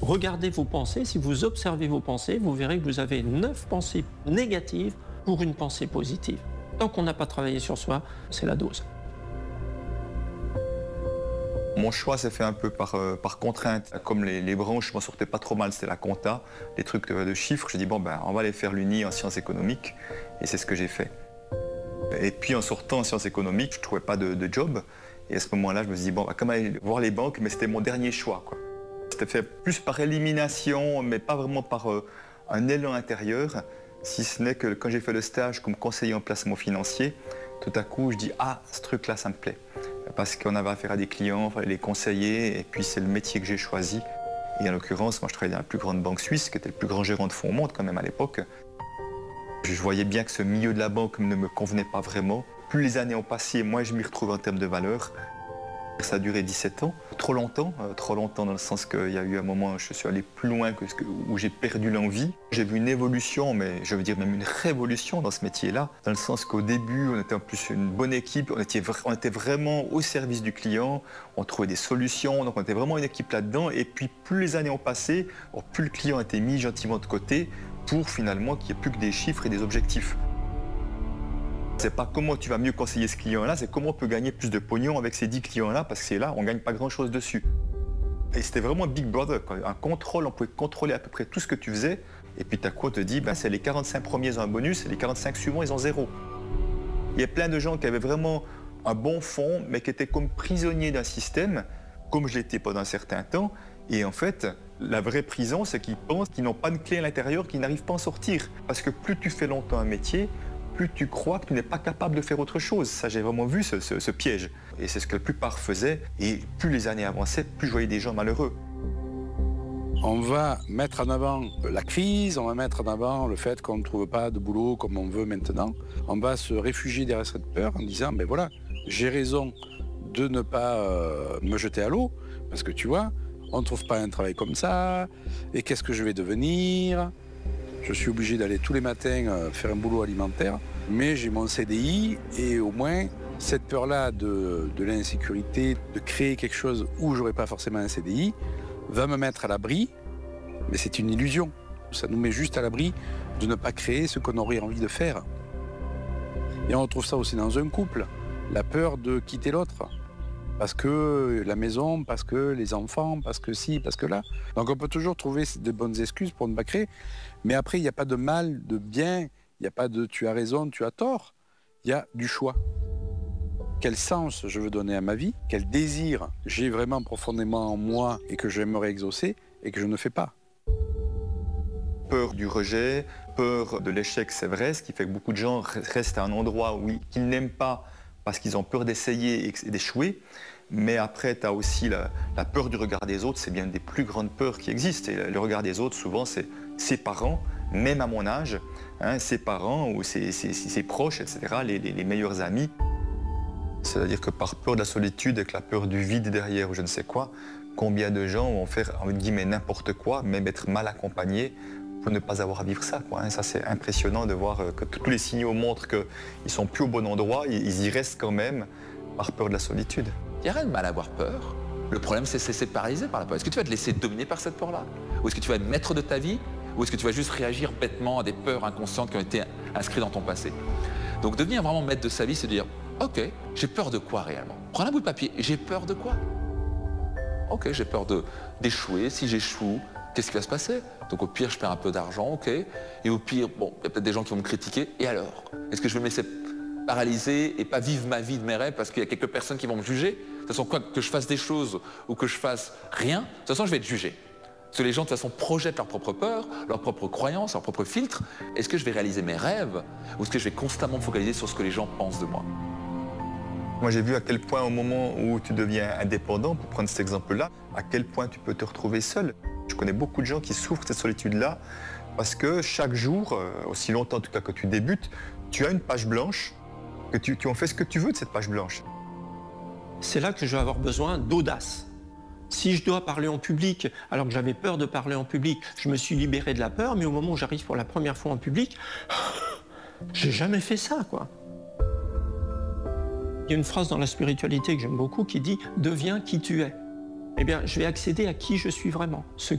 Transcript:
regardez vos pensées, si vous observez vos pensées, vous verrez que vous avez 9 pensées négatives pour une pensée positive. Tant qu'on n'a pas travaillé sur soi, c'est la dose. Mon choix s'est fait un peu par contrainte. Comme les branches, je m'en sortais pas trop mal, c'était la compta, les trucs de chiffres. J'ai dit, on va aller faire l'Uni en sciences économiques. Et c'est ce que j'ai fait. Et puis en sortant en sciences économiques, je ne trouvais pas de job. Et à ce moment-là, je me suis dit, on va quand même aller voir les banques, mais c'était mon dernier choix, quoi. C'était fait plus par élimination, mais pas vraiment par un élan intérieur. Si ce n'est que quand j'ai fait le stage comme conseiller en placement financier, tout à coup, je dis, ce truc-là, ça me plaît. Parce qu'on avait affaire à des clients, il fallait les conseiller, et puis c'est le métier que j'ai choisi. Et en l'occurrence, moi je travaillais dans la plus grande banque suisse, qui était le plus grand gérant de fonds au monde quand même à l'époque. Je voyais bien que ce milieu de la banque ne me convenait pas vraiment. Plus les années ont passé, moins je m'y retrouvais en termes de valeur. Ça a duré 17 ans, trop longtemps dans le sens qu'il y a eu un moment où je suis allé plus loin où j'ai perdu l'envie. J'ai vu une évolution, mais je veux dire même une révolution dans ce métier-là, dans le sens qu'au début, on était en plus une bonne équipe, on était vraiment au service du client, on trouvait des solutions, donc on était vraiment une équipe là-dedans, et puis plus les années ont passé, plus le client a été mis gentiment de côté pour finalement qu'il n'y ait plus que des chiffres et des objectifs. C'est pas comment tu vas mieux conseiller ce client-là, c'est comment on peut gagner plus de pognon avec ces 10 clients-là, parce que c'est là, on ne gagne pas grand-chose dessus. Et c'était vraiment Big Brother, quoi. Un contrôle, on pouvait contrôler à peu près tout ce que tu faisais, et puis t'as quoi, on te dit, c'est les 45 premiers, ils ont un bonus, et les 45 suivants, ils ont 0. Il y a plein de gens qui avaient vraiment un bon fond, mais qui étaient comme prisonniers d'un système, comme je l'étais pendant un certain temps, et en fait, la vraie prison, c'est qu'ils pensent qu'ils n'ont pas de clé à l'intérieur, qu'ils n'arrivent pas à en sortir. Parce que plus tu fais longtemps un métier, plus tu crois que tu n'es pas capable de faire autre chose. Ça, j'ai vraiment vu ce piège. Et c'est ce que la plupart faisaient. Et plus les années avançaient, plus je voyais des gens malheureux. On va mettre en avant la crise, on va mettre en avant le fait qu'on ne trouve pas de boulot comme on veut maintenant. On va se réfugier derrière cette peur en disant, voilà, j'ai raison de ne pas me jeter à l'eau, parce que tu vois, on ne trouve pas un travail comme ça, et qu'est-ce que je vais devenir ? Je suis obligé d'aller tous les matins faire un boulot alimentaire, mais j'ai mon CDI et au moins cette peur-là de l'insécurité, de créer quelque chose où j'aurais pas forcément un CDI, va me mettre à l'abri, mais c'est une illusion. Ça nous met juste à l'abri de ne pas créer ce qu'on aurait envie de faire. Et on retrouve ça aussi dans un couple, la peur de quitter l'autre. Parce que la maison, parce que les enfants, parce que ci, parce que là. Donc on peut toujours trouver de bonnes excuses pour ne pas créer. Mais après, il n'y a pas de mal, de bien, il n'y a pas de tu as raison, tu as tort. Il y a du choix. Quel sens je veux donner à ma vie, quel désir j'ai vraiment profondément en moi et que j'aimerais exaucer et que je ne fais pas. Peur du rejet, peur de l'échec, c'est vrai, ce qui fait que beaucoup de gens restent à un endroit qu'ils n'aiment pas parce qu'ils ont peur d'essayer et d'échouer. Mais après, tu as aussi la peur du regard des autres, c'est bien une des plus grandes peurs qui existent. Et le regard des autres, souvent, c'est ses parents, même à mon âge, ses parents ou ses proches, etc., les meilleurs amis. C'est-à-dire que par peur de la solitude, avec la peur du vide derrière ou je ne sais quoi, combien de gens vont faire, entre guillemets, n'importe quoi, même être mal accompagnés pour ne pas avoir à vivre ça, quoi. Ça, c'est impressionnant de voir que tous les signaux montrent qu'ils ne sont plus au bon endroit, ils y restent quand même par peur de la solitude. Il n'y a rien de mal à avoir peur. Le problème, c'est de se laisser paralyser par la peur. Est-ce que tu vas te laisser dominer par cette peur-là ? Ou est-ce que tu vas être maître de ta vie ? Ou est-ce que tu vas juste réagir bêtement à des peurs inconscientes qui ont été inscrites dans ton passé ? Donc devenir vraiment maître de sa vie, c'est de dire « Ok, j'ai peur de quoi réellement ? Prends un bout de papier, j'ai peur de quoi ? Ok, j'ai peur d'échouer. Si j'échoue, qu'est-ce qui va se passer ? Donc au pire, je perds un peu d'argent, ok. Et au pire, il y a peut-être des gens qui vont me critiquer. Et alors ? Est-ce que je vais me laisser paralyser et pas vivre ma vie de mes rêves parce qu'il y a quelques personnes qui vont me juger ? De toute façon, quoi que je fasse des choses ou que je fasse rien, de toute façon, je vais être jugé. Parce que les gens, de toute façon, projettent leurs propres peurs, leurs propres croyances, leurs propres filtres. Est-ce que je vais réaliser mes rêves ou est-ce que je vais constamment me focaliser sur ce que les gens pensent de moi ? Moi, j'ai vu à quel point, au moment où tu deviens indépendant, pour prendre cet exemple-là, à quel point tu peux te retrouver seul. Je connais beaucoup de gens qui souffrent de cette solitude-là parce que chaque jour, aussi longtemps en tout cas que tu débutes, tu as une page blanche, que tu en fais ce que tu veux de cette page blanche. C'est là que je vais avoir besoin d'audace. Si je dois parler en public, alors que j'avais peur de parler en public, je me suis libéré de la peur, mais au moment où j'arrive pour la première fois en public, j'ai jamais fait ça, quoi. Il y a une phrase dans la spiritualité que j'aime beaucoup qui dit « Deviens qui tu es ». Eh bien, je vais accéder à qui je suis vraiment. Ce